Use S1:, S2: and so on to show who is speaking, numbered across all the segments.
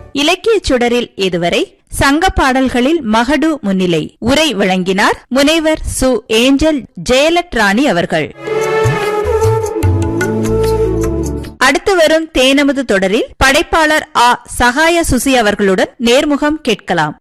S1: இலக்கிய சுடரில் இதுவரை சங்க பாடல்களில் மகடு முன்னிலை உரை வழங்கினார் முனைவர் சு. ஏஞ்சல் ஜெயலட்ராணி அவர்கள். அடுத்து வரும் தேனமுது தொடரில் படைப்பாளர் ஆ. சகாய சுசி அவர்களுடன் நேர்முகம் கேட்கலாம்.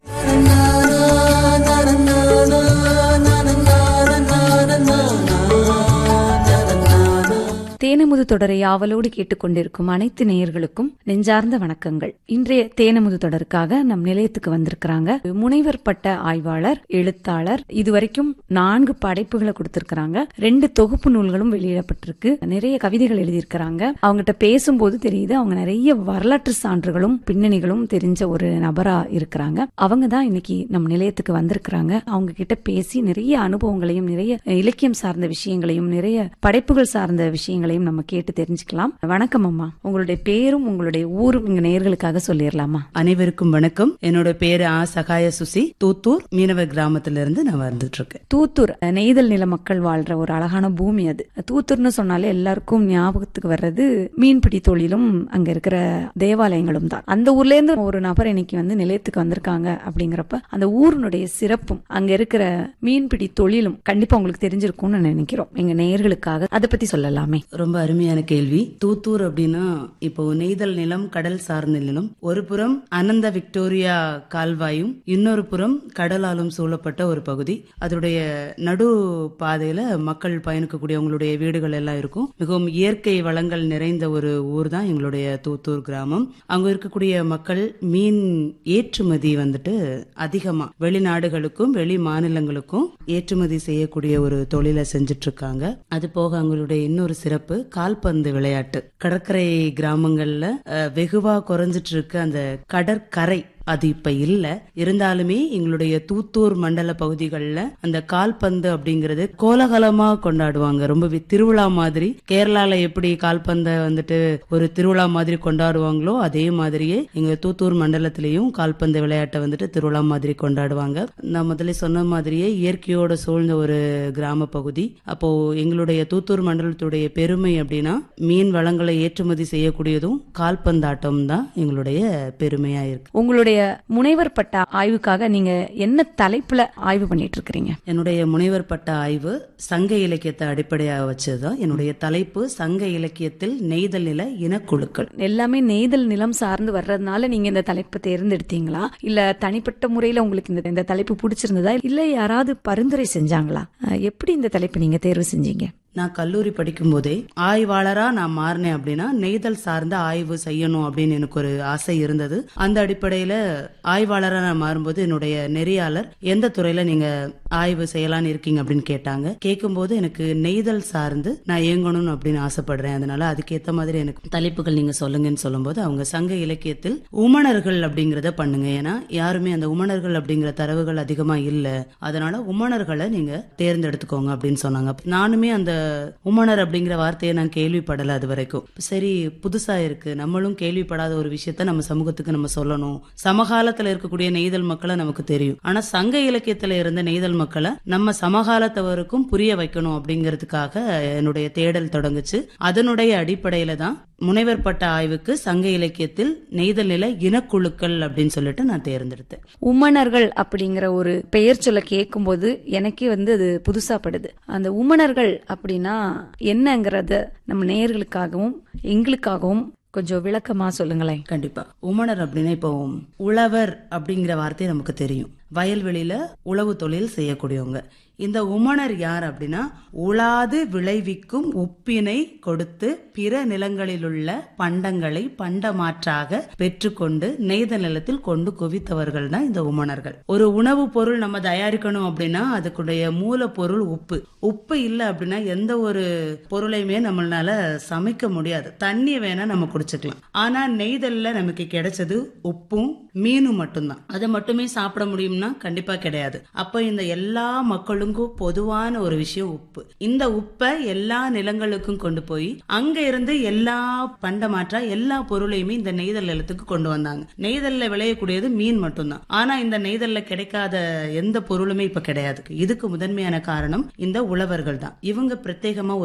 S2: தேனமுது தொடரை ஆவலோடு கேட்டுக்கொண்டிருக்கும் அனைத்து நேயர்களுக்கும் நெஞ்சார்ந்த வணக்கங்கள். இன்றைய தேனமுது தொடருக்காக நம் நிலையத்துக்கு வந்திருக்கிறாங்க முனைவர் பட்ட ஆய்வாளர், எழுத்தாளர். இதுவரைக்கும் 4 படைப்புகளை கொடுத்திருக்கிறாங்க. 2 தொகுப்பு நூல்களும் வெளியிடப்பட்டிருக்கு. நிறைய கவிதைகள் எழுதியிருக்கிறாங்க. அவங்ககிட்ட பேசும்போது தெரியுது அவங்க நிறைய வரலாற்று சான்றுகளும் பின்னணிகளும் தெரிஞ்ச ஒரு நபரா இருக்கிறாங்க. அவங்க தான் இன்னைக்கு நம் நிலையத்துக்கு வந்திருக்கிறாங்க. அவங்க கிட்ட பேசி நிறைய அனுபவங்களையும், நிறைய இலக்கியம் சார்ந்த விஷயங்களையும், நிறைய படைப்புகள் சார்ந்த விஷயங்களையும் நம்ம கேட்டு தெரிஞ்சுக்கலாம். வணக்கம் அம்மா. உங்களுடைய பேரும் உங்களுடைய ஊரும் இங்க நேயர்களுக்காக சொல்லிடலாமா?
S3: அனைவருக்கும் வணக்கம். என்னோட பேரு ஆ. சகாய சுசி. தூத்தூர் மீனவர் கிராமத்திலிருந்து நான் வந்துட்டு இருக்கேன்.
S2: தூத்தூர் நெய்தல் நில மக்கள் வாழ்ற ஒரு அழகான பூமி அது. தூத்தூர்னு சொன்னாலே எல்லாருக்கும் ஞாபகத்துக்கு வர்றது மீன்பிடி தொழிலும் அங்க இருக்கிற தேவாலயங்களும் தான். அந்த ஊர்ல இருந்து ஒரு நபர் இன்னைக்கு வந்து நிலையத்துக்கு வந்திருக்காங்க அப்படிங்கிறப்ப அந்த ஊருடைய சிறப்பும் அங்க இருக்கிற மீன்பிடி தொழிலும் கண்டிப்பா உங்களுக்கு தெரிஞ்சிருக்கும்னு நினைக்கிறோம். எங்க நேயர்களுக்காக அதை பத்தி சொல்லலாமே.
S3: ரொம்ப அருமையான கேள்வி. தூத்தூர் அப்படின்னா இப்போ நெய்தல் நிலம், கடல் சார்ந்த நிலம். ஒரு புறம் அனந்த விக்டோரியா கால்வாயும், இன்னொரு புறம் கடலாலும் சூழப்பட்ட ஒரு பகுதி. அதோடைய நடு பாதையில மக்கள் பயணிக்கக்கூடிய அவங்களுடைய வீடுகள் எல்லாம் இருக்கும். மிகவும் இயற்கை வளங்கள் நிறைந்த ஒரு ஊர் தான் எங்களுடைய தூத்தூர் கிராமம். அங்க இருக்கக்கூடிய மக்கள் மீன் ஏற்றுமதி வந்துட்டு அதிகமா வெளிநாடுகளுக்கும் வெளி மாநிலங்களுக்கும் ஏற்றுமதி செய்யக்கூடிய ஒரு தொழிலை செஞ்சுட்டு இருக்காங்க. அது போக அவங்களுடைய இன்னொரு சிறப்பு கால்பந்து விளையாட்டு. கடற்கரை கிராமங்கள்ல வெகுவா குறைஞ்சிட்டு இருக்கு அந்த கடற்கரை. அது இப்ப இல்ல. இருந்தாலுமே எங்களுடைய தூத்தூர் மண்டல பகுதிகளில் அந்த கால்பந்து அப்படிங்கறது கோலாகலமா கொண்டாடுவாங்க. ரொம்ப திருவிழா மாதிரி. கேரளால எப்படி கால்பந்தை வந்துட்டு ஒரு திருவிழா மாதிரி கொண்டாடுவாங்களோ அதே மாதிரியே எங்க தூத்தூர் மண்டலத்திலையும் கால்பந்து விளையாட்டை வந்துட்டு திருவிழா மாதிரி கொண்டாடுவாங்க. நான் முதல்ல சொன்ன மாதிரியே இயற்கையோட சூழ்ந்த ஒரு கிராம பகுதி. அப்போ எங்களுடைய தூத்தூர் மண்டலத்துடைய பெருமை அப்படின்னா மீன் வளங்களை ஏற்றுமதி செய்யக்கூடியதும் கால்பந்தாட்டம் தான் எங்களுடைய பெருமையா இருக்கு.
S2: உங்களுடைய முனைவர் பட்ட ஆய்வுக்காக நீங்க என்ன தலைப்புல ஆய்வு பண்ணிட்டு இருக்கீங்க?
S3: என்னுடைய முனைவர் பட்ட ஆய்வு சங்க இலக்கியத்தை அடிப்படையாக வச்சதுதான். என்னுடைய தலைப்பு சங்க இலக்கியத்தில் நெய்தல் நில இனக்குழுக்கள்.
S2: எல்லாமே நெய்தல் நிலம் சார்ந்து வர்றதுனால நீங்க இந்த தலைப்பை தேர்ந்தெடுத்தீங்களா? இல்ல தனிப்பட்ட முறையில உங்களுக்கு இந்த தலைப்பு பிடிச்சிருந்ததா? இல்ல யாராவது பரிந்துரை செஞ்சாங்களா? எப்படி இந்த தலைப்பு நீங்க தேர்வு செஞ்சீங்க?
S3: நான் கல்லூரி படிக்கும் போதே ஆய்வாளரா நான் மாறினேன் அப்படின்னா நெய்தல் சார்ந்த ஆய்வு செய்யணும் அப்படின்னு எனக்கு ஒரு ஆசை இருந்தது. அந்த அடிப்படையில ஆய்வாளரா நான் மாறும்போது என்னுடைய நெறியாளர் எந்த துறையில நீங்க ஆய்வு செய்யலான்னு இருக்கீங்க அப்படின்னு கேட்டாங்க. கேட்கும்போது எனக்கு நெய்தல் சார்ந்து நான் இயங்கணும்னு அப்படின்னு ஆசைப்படுறேன். அதனால அதுக்கேற்ற மாதிரி எனக்கு தலைப்புகள் நீங்க சொல்லுங்கன்னு சொல்லும்போது அவங்க சங்க இலக்கியத்தில் உமணர்கள் அப்படிங்கறத பண்ணுங்க. ஏன்னா யாருமே அந்த உமணர்கள் அப்படிங்கிற தரவுகள் அதிகமா இல்ல. அதனால உமணர்களை நீங்க தேர்ந்தெடுத்துக்கோங்க அப்படின்னு சொன்னாங்க. நானுமே அந்த உமணர் அப்படிங்கிற வார்த்தையை நான் கேள்விப்படல அது வரைக்கும். சரி, புதுசா இருக்கு, நம்மளும் கேள்விப்படாத ஒரு விஷயத்த நம்ம சமூகத்துக்கு நம்ம சொல்லணும். சமகாலத்துல இருக்கக்கூடிய நெய்தல் மக்களை நமக்கு தெரியும். ஆனா சங்க இலக்கியத்துல இருந்த நெய்தல் மக்களை நம்ம சமகாலத்தவருக்கும் புரிய வைக்கணும் அப்படிங்கிறதுக்காக என்னுடைய தேடல் தொடங்குச்சு. அதனுடைய அடிப்படையில தான் முனைவர் பட்ட ஆய்வுக்கு சங்க இலக்கியத்தில் நெய்தல் நில இனக்குழுக்கள் அப்படின்னு சொல்லிட்டு நான் தேர்ந்தெடுத்தேன்.
S2: உமணர்கள் அப்படிங்கிற ஒரு பெயர் சொல்ல கேட்கும் போது எனக்கே வந்து அது புதுசா படுது. அந்த உமணர்கள் அப்படின்னா என்னங்கறத நம்ம நேயர்களுக்காகவும் எங்களுக்காகவும் கொஞ்சம் விளக்கமா சொல்லுங்களேன்.
S3: கண்டிப்பா. உமணர் அப்படின்னா இப்போ உழவர் அப்படிங்கிற வார்த்தை நமக்கு தெரியும். வயல்வெளியில உழவு தொழில் செய்யக்கூடியவங்க. இந்த உமணர் யார் அப்படின்னா உழாது விளைவிக்கும் உப்பினை கொடுத்து பிற நிலங்களில் உள்ள பண்டங்களை பண்டமாற்றாக பெற்றுக்கொண்டு நெய்தல் நிலத்தில் கொண்டு குவித்தவர்கள் தான் இந்த உமணர்கள். ஒரு உணவு பொருள் நம்ம தயாரிக்கணும் அப்படின்னா அதுக்குடைய மூலப்பொருள் உப்பு. உப்பு இல்லை அப்படின்னா எந்த ஒரு பொருளையுமே நம்மளால சமைக்க முடியாது. தண்ணி வேணா நம்ம குடிச்சுக்கலாம். ஆனா நெய்தல்ல நமக்கு கிடைச்சது உப்பும் மீனும் மட்டும்தான். அதை மட்டுமே சாப்பிட முடியும்னா கண்டிப்பா கிடையாது. அப்ப இந்த எல்லா மக்களும் பொதுவான ஒரு விஷயம் உப்பு. இந்த உப்பை எல்லா நிலங்களுக்கும் கொண்டு போய் அங்க இருந்து எல்லா பண்டமாற்றா எல்லா பொருளையுமே இந்த நெய்தல் நிலத்துக்கு கொண்டு வந்தாங்க. நெய்தல்ல விளையக்கூடியது மீன் மட்டும்தான். ஆனா இந்த நெய்தல்ல கிடைக்காத எந்த பொருளுமே இப்ப கிடையாது. இதுக்கு முதன்மையான காரணம் இந்த உழவர்கள் தான். இவங்க பிரத்யேகமா